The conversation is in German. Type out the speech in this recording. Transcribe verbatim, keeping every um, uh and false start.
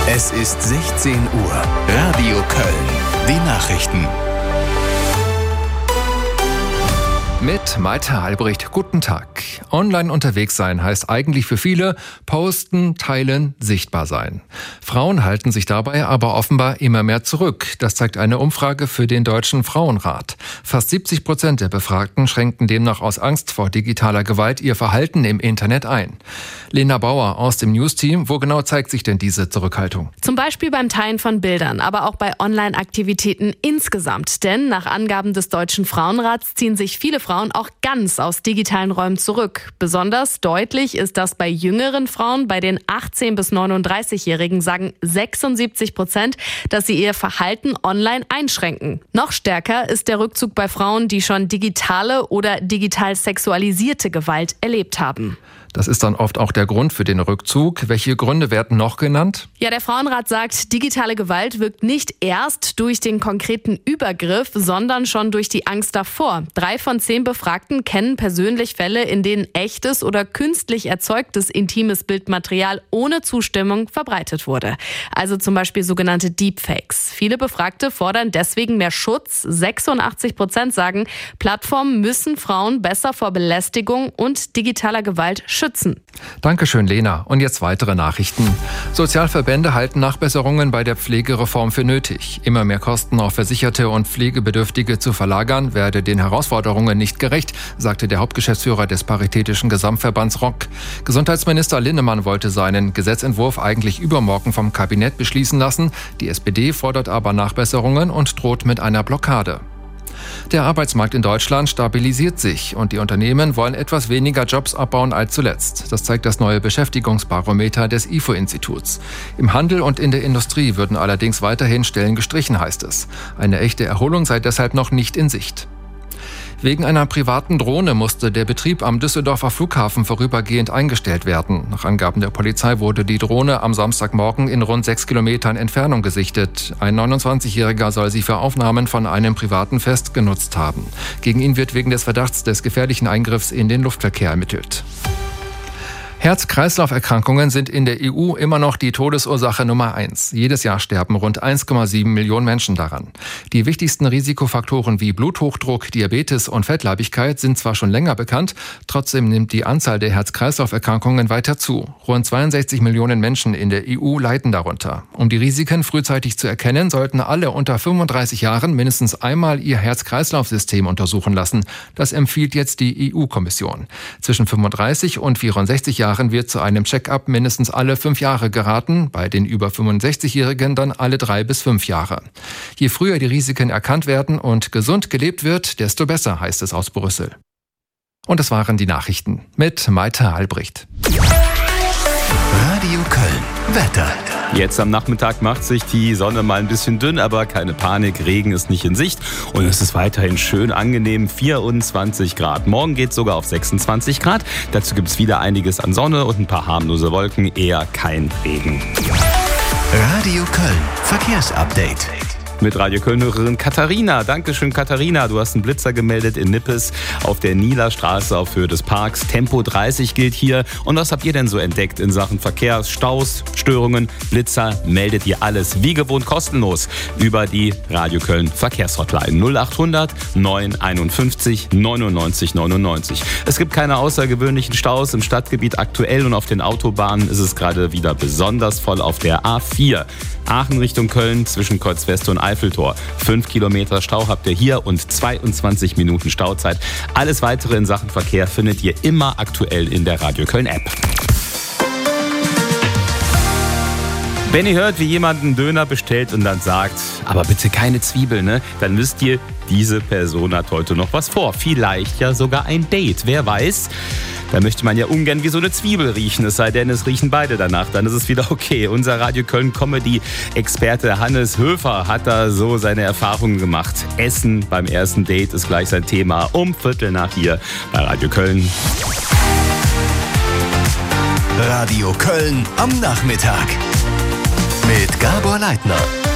Es ist sechzehn Uhr. Radio Köln. Die Nachrichten. Mit Malte Albrecht, guten Tag. Online unterwegs sein heißt eigentlich für viele posten, teilen, sichtbar sein. Frauen halten sich dabei aber offenbar immer mehr zurück. Das zeigt eine Umfrage für den Deutschen Frauenrat. Fast siebzig Prozent der Befragten schränken demnach aus Angst vor digitaler Gewalt ihr Verhalten im Internet ein. Lena Bauer aus dem News-Team, wo genau zeigt sich denn diese Zurückhaltung? Zum Beispiel beim Teilen von Bildern, aber auch bei Online-Aktivitäten insgesamt. Denn nach Angaben des Deutschen Frauenrats ziehen sich viele Frauen auch ganz aus digitalen Räumen zurück. Besonders deutlich ist das bei jüngeren Frauen. Bei den achtzehn- bis neununddreißigjährigen sagen sechsundsiebzig Prozent, dass sie ihr Verhalten online einschränken. Noch stärker ist der Rückzug bei Frauen, die schon digitale oder digital sexualisierte Gewalt erlebt haben. Das ist dann oft auch der Grund für den Rückzug. Welche Gründe werden noch genannt? Ja, der Frauenrat sagt, digitale Gewalt wirkt nicht erst durch den konkreten Übergriff, sondern schon durch die Angst davor. Drei von zehn Befragten kennen persönlich Fälle, in denen echtes oder künstlich erzeugtes intimes Bildmaterial ohne Zustimmung verbreitet wurde. Also zum Beispiel sogenannte Deepfakes. Viele Befragte fordern deswegen mehr Schutz. sechsundachtzig Prozent sagen, Plattformen müssen Frauen besser vor Belästigung und digitaler Gewalt schützen. Dankeschön, Lena. Und jetzt weitere Nachrichten. Sozialverbände halten Nachbesserungen bei der Pflegereform für nötig. Immer mehr Kosten auf Versicherte und Pflegebedürftige zu verlagern, werde den Herausforderungen nicht gerecht, sagte der Hauptgeschäftsführer des Paritätischen Gesamtverbands R O K. Gesundheitsminister Linnemann wollte seinen Gesetzentwurf eigentlich übermorgen vom Kabinett beschließen lassen. Die S P D fordert aber Nachbesserungen und droht mit einer Blockade. Der Arbeitsmarkt in Deutschland stabilisiert sich und die Unternehmen wollen etwas weniger Jobs abbauen als zuletzt. Das zeigt das neue Beschäftigungsbarometer des I F O-Instituts. Im Handel und in der Industrie würden allerdings weiterhin Stellen gestrichen, heißt es. Eine echte Erholung sei deshalb noch nicht in Sicht. Wegen einer privaten Drohne musste der Betrieb am Düsseldorfer Flughafen vorübergehend eingestellt werden. Nach Angaben der Polizei wurde die Drohne am Samstagmorgen in rund sechs Kilometern Entfernung gesichtet. Ein neunundzwanzigjähriger soll sie für Aufnahmen von einem privaten Fest genutzt haben. Gegen ihn wird wegen des Verdachts des gefährlichen Eingriffs in den Luftverkehr ermittelt. Herz-Kreislauf-Erkrankungen sind in der E U immer noch die Todesursache Nummer eins. Jedes Jahr sterben rund eins Komma sieben Millionen Menschen daran. Die wichtigsten Risikofaktoren wie Bluthochdruck, Diabetes und Fettleibigkeit sind zwar schon länger bekannt, trotzdem nimmt die Anzahl der Herz-Kreislauf-Erkrankungen weiter zu. Rund zweiundsechzig Millionen Menschen in der E U leiden darunter. Um die Risiken frühzeitig zu erkennen, sollten alle unter fünfunddreißig Jahren mindestens einmal ihr Herz-Kreislauf-System untersuchen lassen. Das empfiehlt jetzt die E U-Kommission. Zwischen fünfunddreißig und vierundsechzig Jahren wird zu einem Check-up mindestens alle fünf Jahre geraten, bei den über fünfundsechzigjährigen dann alle drei bis fünf Jahre. Je früher die Risiken erkannt werden und gesund gelebt wird, desto besser, heißt es aus Brüssel. Und das waren die Nachrichten mit Malte Albrecht. Radio Köln. Wetter. Jetzt am Nachmittag macht sich die Sonne mal ein bisschen dünn, aber keine Panik, Regen ist nicht in Sicht und es ist weiterhin schön angenehm, vierundzwanzig Grad. Morgen geht es sogar auf sechsundzwanzig Grad. Dazu gibt es wieder einiges an Sonne und ein paar harmlose Wolken, eher kein Regen. Radio Köln. Verkehrsupdate. Mit Radio Köln-Hörerin Katharina. Dankeschön, Katharina. Du hast einen Blitzer gemeldet in Nippes auf der Nieler-Straße auf Höhe des Parks. Tempo dreißig gilt hier. Und was habt ihr denn so entdeckt in Sachen Verkehr? Staus, Störungen, Blitzer? Meldet ihr alles wie gewohnt kostenlos über die Radio Köln Verkehrshotline null achthundert neun einundfünfzig neunundneunzig neunundneunzig. Es gibt keine außergewöhnlichen Staus im Stadtgebiet aktuell und auf den Autobahnen ist es gerade wieder besonders voll auf der A vier. Aachen Richtung Köln zwischen Kreuz West und Eiffeltor. Fünf Kilometer Stau habt ihr hier und zweiundzwanzig Minuten Stauzeit. Alles weitere in Sachen Verkehr findet ihr immer aktuell in der Radio Köln App. Wenn ihr hört, wie jemand einen Döner bestellt und dann sagt, aber bitte keine Zwiebeln, ne? Dann wisst ihr, diese Person hat heute noch was vor. Vielleicht ja sogar ein Date, wer weiß. Da möchte man ja ungern wie so eine Zwiebel riechen, es sei denn, es riechen beide danach, dann ist es wieder okay. Unser Radio Köln Comedy-Experte Hannes Höfer hat da so seine Erfahrungen gemacht. Essen beim ersten Date ist gleich sein Thema um Viertel nach hier bei Radio Köln. Radio Köln am Nachmittag mit Gabor Leitner.